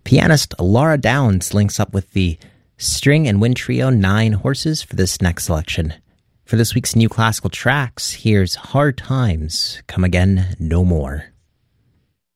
Pianist Laura Downs links up with the string and wind trio Nine Horses for this next selection. For this week's new classical tracks, here's Hard Times, Come Again No More.